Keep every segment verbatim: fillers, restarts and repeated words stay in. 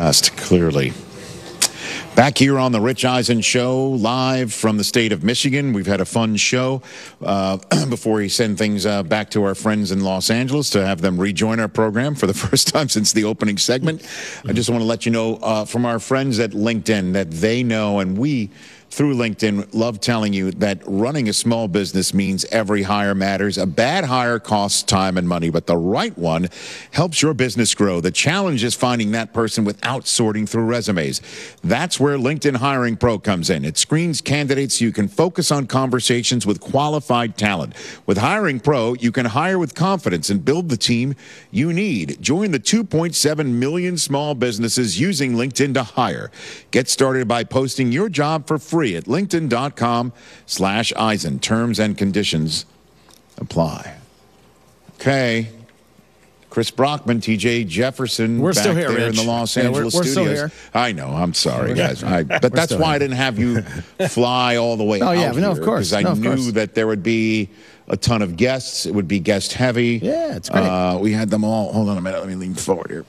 Asked clearly. Back here on the Rich Eisen Show, live from the state of Michigan. We've had a fun show uh, before we send things uh, back to our friends in Los Angeles to have them rejoin our program for the first time since the opening segment. I just want to let you know uh, from our friends at LinkedIn that they know, and we, through LinkedIn, love telling you that running a small business means every hire matters. A bad hire costs time and money, but the right one helps your business grow. The challenge is finding that person without sorting through resumes. That's where LinkedIn Hiring Pro comes in. It screens candidates so you can focus on conversations with qualified talent. With Hiring Pro, you can hire with confidence and build the team you need. Join the two point seven million small businesses using LinkedIn to hire. Get started by posting your job for free at linkedin.com slash Eisen. Terms and conditions apply. Okay. Chris Brockman, T J Jefferson, we're back still here, there Rich. in the Los yeah, Angeles we're, we're studios. Still here. I know. I'm sorry, guys. I, but that's why here. I didn't have you fly all the way oh, out yeah, here. No, of course. Because I no, knew course. that there would be a ton of guests. It would be guest heavy. Yeah, it's great. Uh, we had them all. Hold on a minute. Let me lean forward here.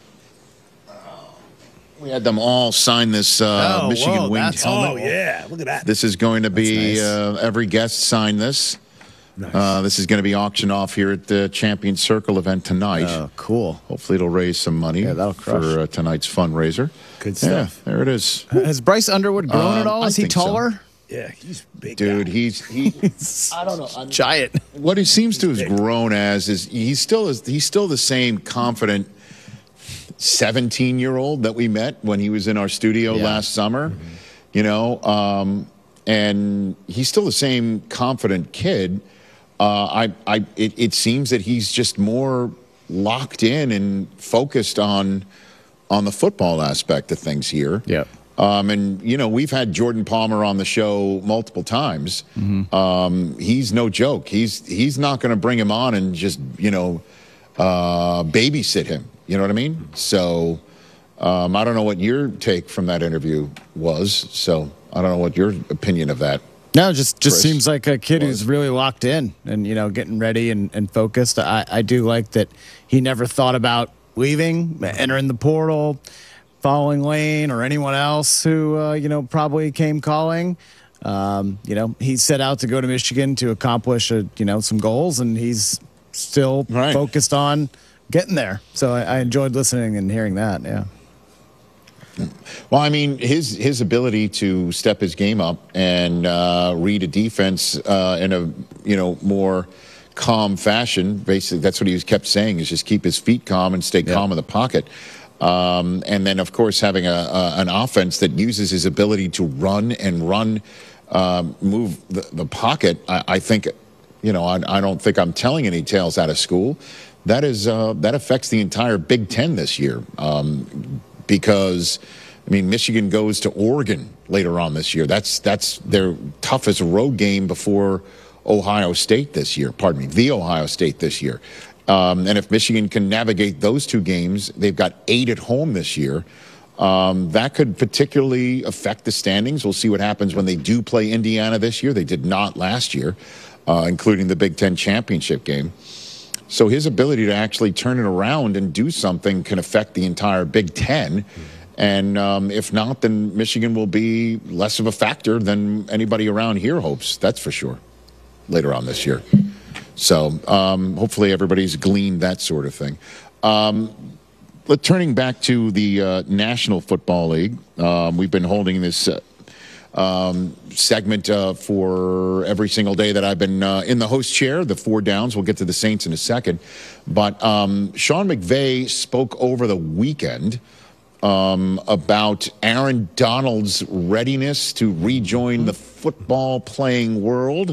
We had them all sign this uh, oh, Michigan whoa, winged helmet. Oh, yeah. Look at that. This is going to be, nice. uh, every guest sign this. Nice. Uh, this is going to be auctioned off here at the Champion Circle event tonight. Oh, cool. Hopefully it'll raise some money Yeah, that'll crush. for uh, tonight's fundraiser. Good stuff. Yeah, there it is. Has Bryce Underwood grown Um, at all? I Is he think so. taller? Yeah, he's a big. Dude, guy. he's he. I don't know. I'm, Giant. what he seems to have big. grown as is he's still is he's still the same confident seventeen-year-old that we met when he was in our studio Yeah. last summer. Mm-hmm. You know, um, and he's still the same confident kid. Uh, I, I, it, it seems that he's just more locked in and focused on on the football aspect of things here. Yeah. Um, and, you know, we've had Jordan Palmer on the show multiple times. Mm-hmm. Um, he's no joke. He's he's not going to bring him on and just, you know, uh, babysit him. You know what I mean? So um, I don't know what your take from that interview was. So I don't know what your opinion of that. No, just just Chris seems like a kid was. who's really locked in and, you know, getting ready and, and focused. I, I do like that he never thought about leaving, entering the portal, following Lane or anyone else who, uh, you know, probably came calling. Um, you know, he set out to go to Michigan to accomplish, a, you know, some goals, and he's still Right. focused on getting there. So I, I enjoyed listening and hearing that, yeah. Well, I mean, his his ability to step his game up and uh, read a defense uh, in a you know more calm fashion. Basically, that's what he was kept saying: is just keep his feet calm and stay Yeah. calm in the pocket. Um, and then, of course, having a, a an offense that uses his ability to run and run, um, move the, the pocket. I, I think, you know, I, I don't think I'm telling any tales out of school. That is uh, that affects the entire Big Ten this year. Um, Because, I mean, Michigan goes to Oregon later on this year. That's that's their toughest road game before Ohio State this year. Pardon me, the Ohio State this year. Um, and if Michigan can navigate those two games, they've got eight at home this year. Um, that could particularly affect the standings. We'll see what happens when they do play Indiana this year. They did not last year, uh, including the Big Ten championship game. So his ability to actually turn it around and do something can affect the entire Big Ten. And um, if not, then Michigan will be less of a factor than anybody around here hopes. That's for sure, later on this year. So um, hopefully everybody's gleaned that sort of thing. Um, but turning back to the uh, National Football League, um, we've been holding this uh, Um, segment uh, for every single day that I've been uh, in the host chair, the four downs. We'll get to the Saints in a second. But um, Sean McVay spoke over the weekend um, about Aaron Donald's readiness to rejoin the football playing world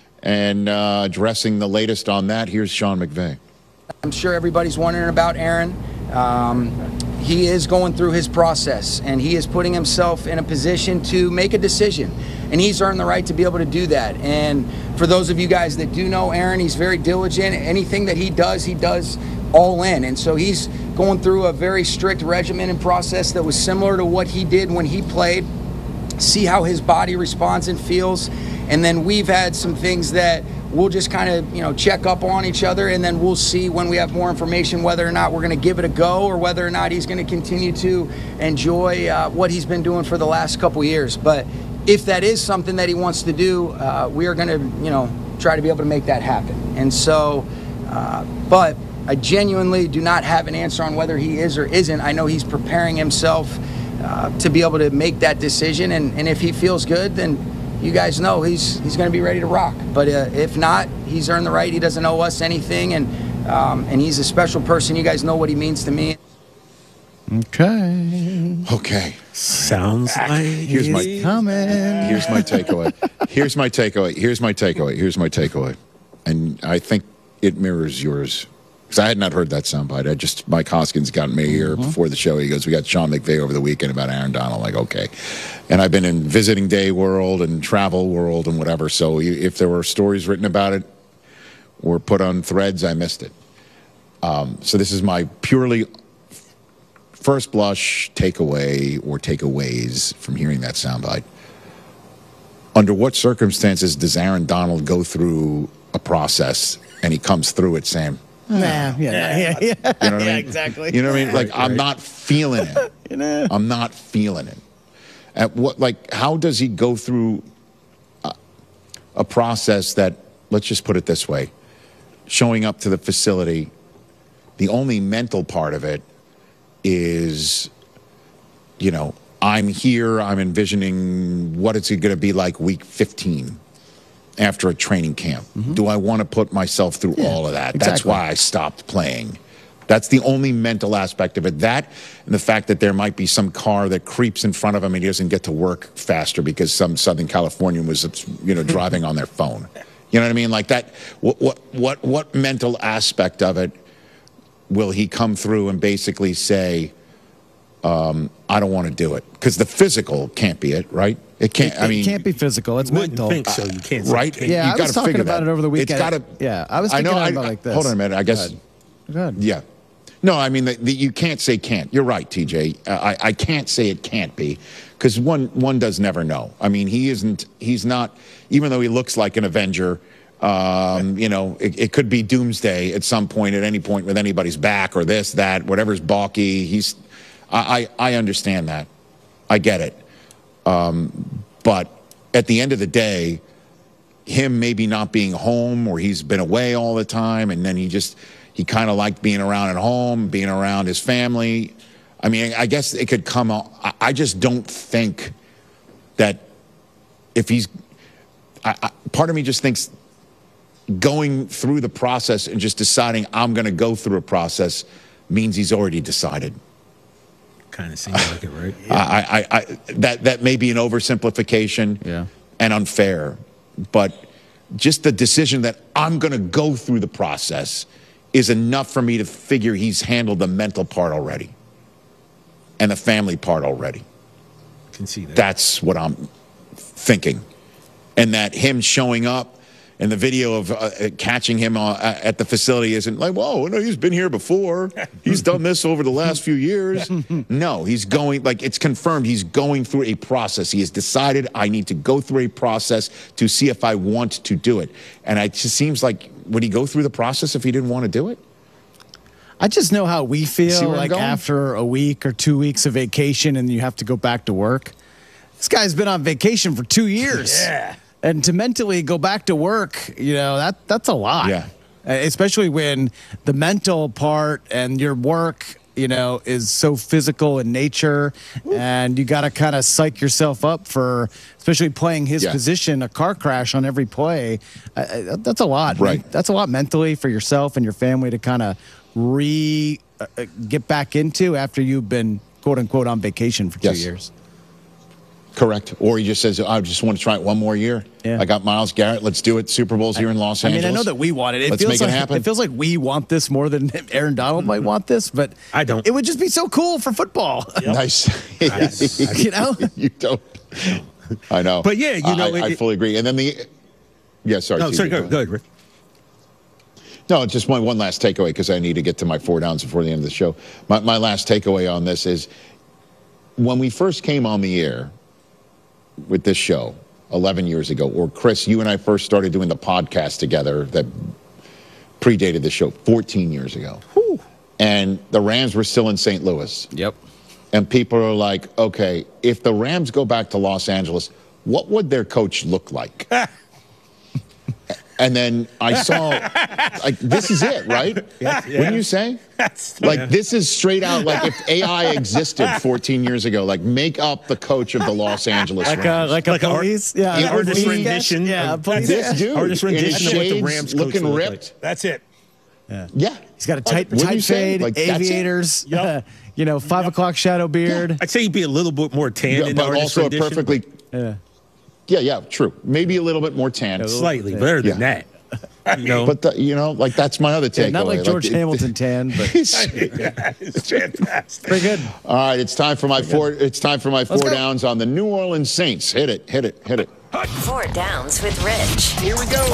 and uh, addressing the latest on that. Here's Sean McVay. I'm sure everybody's wondering about Aaron. Um, he is going through his process, and he is putting himself in a position to make a decision, and he's earned the right to be able to do that. And for those of you guys that do know Aaron, he's very diligent. Anything that he does, he does all in, and so he's going through a very strict regimen and process that was similar to what he did when he played. See how his body responds and feels. And then we've had some things that we'll just kind of, you know, check up on each other, and then we'll see when we have more information whether or not we're going to give it a go or whether or not he's going to continue to enjoy uh, what he's been doing for the last couple years. But if that is something that he wants to do, uh, we are going to, you know, try to be able to make that happen. And so, uh, but I genuinely do not have an answer on whether he is or isn't. I know he's preparing himself uh, to be able to make that decision, and, and if he feels good, then you guys know he's he's going to be ready to rock. But uh, if not, he's earned the right. He doesn't owe us anything, and um, and he's a special person. You guys know what he means to me. Okay. Okay. Sounds like Here's my he's Coming. Here's my takeaway. Here's my takeaway. Here's my takeaway. Here's my takeaway. And I think it mirrors yours. Because I had not heard that soundbite. I just, Mike Hoskins got me here Mm-hmm. before the show. He goes, we got Sean McVay over the weekend about Aaron Donald. I'm like, okay. And I've been in visiting day world and travel world and whatever. So if there were stories written about it or put on threads, I missed it. Um, so this is my purely first blush takeaway or takeaways from hearing that soundbite. Under what circumstances does Aaron Donald go through a process and he comes through it saying, Nah, yeah, yeah, yeah, yeah. you know what I mean? Yeah, exactly. You know what I mean? Like, I'm not feeling it. You know? I'm not feeling it. At what, like, how does he go through a, a process that, let's just put it this way, showing up to the facility, the only mental part of it is, you know, I'm here, I'm envisioning what it's going to be like week fifteen after a training camp. Mm-hmm. Do I want to put myself through Yeah, all of that? exactly. That's why I stopped playing. That's the only mental aspect of it. That and the fact that there might be some car that creeps in front of him and he doesn't get to work faster because some Southern Californian was, you know, driving on their phone. You know what I mean? Like that. What what what what mental aspect of it will he come through and basically say, um, I don't want to do it? Because the physical can't be it, right? It can't. It, I mean, it can't be physical. It's Wouldn't mental. think so. You can't say right? can't. Yeah, You I was gotta talking figure about that. it over the weekend. It's gotta. Yeah, I was I know. thinking I, about it like this. Hold on a minute. I guess. Go ahead. Yeah. No, I mean, the, the, you can't say can't. You're right, T J. I, I can't say it can't be because one one does never know. I mean, he isn't. He's not. Even though he looks like an Avenger, um, you know, it, it could be doomsday at some point, at any point, with anybody's back or this, that, whatever's balky. He's. I I, I understand that. I get it. Um, but at the end of the day, him maybe not being home or he's been away all the time, and then he just. He kind of liked being around at home, being around his family. I mean, I guess it could come out. I just don't think that if he's, I, I, part of me just thinks going through the process and just deciding I'm going to go through a process means he's already decided. Kind of seems like it, right? Yeah. I, I, I, that, that may be an oversimplification Yeah. and unfair, but just the decision that I'm going to go through the process is enough for me to figure he's handled the mental part already and the family part already. Can see that. That's what I'm thinking. And that him showing up and the video of uh, catching him uh, at the facility isn't like, whoa, no, he's been here before. He's done this over the last few years. No, he's going, like, it's confirmed he's going through a process. He has decided I need to go through a process to see if I want to do it. And it just seems like, would he go through the process if he didn't want to do it? I just know how we See feel where I'm like going? after a week or two weeks of vacation and you have to go back to work. This guy's been on vacation for two years. Yeah. And to mentally go back to work, you know, that that's a lot. Yeah. Uh, Especially when the mental part and your work, you know, is so physical in nature. And you got to kind of psych yourself up for, especially playing his Yeah. position, a car crash on every play. Uh, uh, that's a lot. Right. That's a lot mentally for yourself and your family to kind of re uh, uh, get back into after you've been, quote unquote, on vacation for two Yes. years. Correct. Or he just says, I just want to try it one more year. Yeah. I got Myles Garrett. Let's do it. Super Bowl's here in Los I Angeles. mean, I know that we want it. It Let's feels make it like happen. it feels like we want this more than Aaron Donald might want this, but I don't. It would just be so cool for football. Nice. You know? You don't. I know. But yeah, you know, I, I it- fully agree. And then the, yeah, sorry. No, T J, sorry, go go, ahead. go ahead, Rick. No, just one, one last takeaway because I need to get to my four downs before the end of the show. My, my last takeaway on this is when we first came on the air with this show, eleven years ago. Or Chris, you and I first started doing the podcast together that predated the show fourteen years ago. Whew. And the Rams were still in Saint Louis. Yep. And people are like, okay, if the Rams go back to Los Angeles, what would their coach look like? And then I saw, like, this is it, right? Yeah, yeah. Wouldn't you say? That's, Like, yeah. this is straight out, like, if A I existed fourteen years ago, like, make up the coach of the Los Angeles Like a Rams. like a Like a art- police, yeah, It an would artist be- rendition Yeah, a of- police. This dude Artist in his rendition of what the shades, Rams coach looking would look ripped. like. That's it. Yeah. He's got a tight, Wouldn't you tight say? fade, Like, that's it? aviators, Yep. you know, five o'clock shadow beard. I'd say he'd be a little bit more tan Yeah, in the but artist also a rendition, perfectly, Yeah. yeah, yeah, true. Maybe a little bit more tan. but slightly better than Yeah. that. You know, But, the, you know, like, that's my other Yeah, takeaway. not like George it- Hamilton tan, but yeah, it's fantastic. pretty good. All right, it's time for my four. It's time for my four go. downs on the New Orleans Saints. Hit it, hit it, hit it. Four Downs with Rich. Here we go.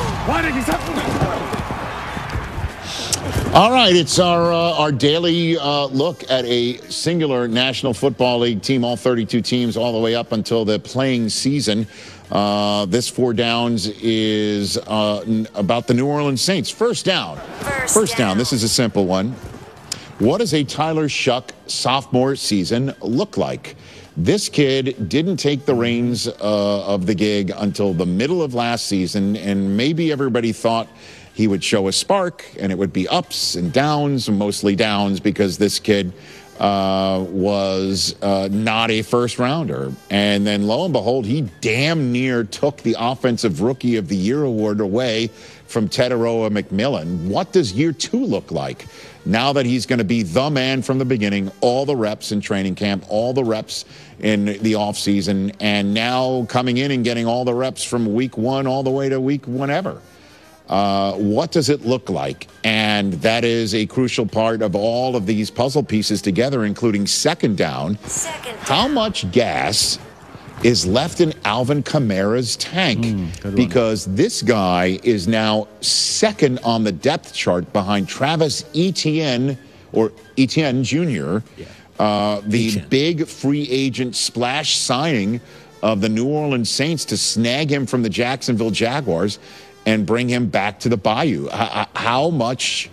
All right, it's our uh, our daily uh, look at a singular National Football League team, all thirty-two teams, all the way up until the playing season. Uh, this four downs is uh, n- about the New Orleans Saints. First down. First First down. down. This is a simple one. What does a Tyler Shuck sophomore season look like? This kid didn't take the reins uh, of the gig until the middle of last season, and maybe everybody thought he would show a spark, and it would be ups and downs, mostly downs, because this kid uh, was uh, not a first rounder. And then lo and behold, he damn near took the Offensive Rookie of the Year award away from Teteroa McMillan. What does year two look like? Now that he's going to be the man from the beginning, all the reps in training camp, all the reps in the offseason, and now coming in and getting all the reps from week one all the way to week whenever. Uh, what does it look like? And that is a crucial part of all of these puzzle pieces together, including second down. Second How down. much gas is left in Alvin Kamara's tank? good one. Because this guy is now second on the depth chart behind Travis Etienne, or Etienne Junior, uh, the Etienne. big free agent splash signing of the New Orleans Saints to snag him from the Jacksonville Jaguars and bring him back to the Bayou. H- How much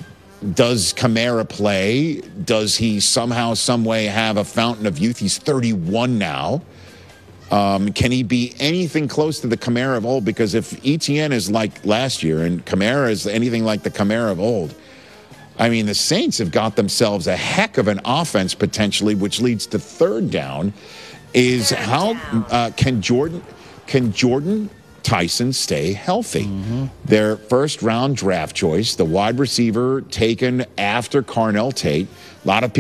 does Kamara play? Does he somehow, some way have a fountain of youth? He's thirty-one now. Um, can he be anything close to the Kamara of old? Because if Etienne is like last year and Kamara is anything like the Kamara of old, I mean, the Saints have got themselves a heck of an offense potentially, which leads to third down. Is how uh, can Jordan can Jordan Tyson stay healthy? Mm-hmm. Their first round draft choice, the wide receiver taken after Carnell Tate. A lot of people.